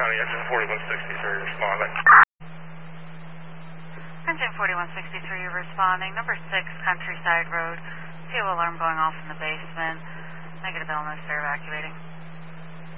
County, engine 4163 responding. Engine 4163 responding, number 6 Countryside Road. Fuel alarm going off in the basement. Negative illness, they're evacuating.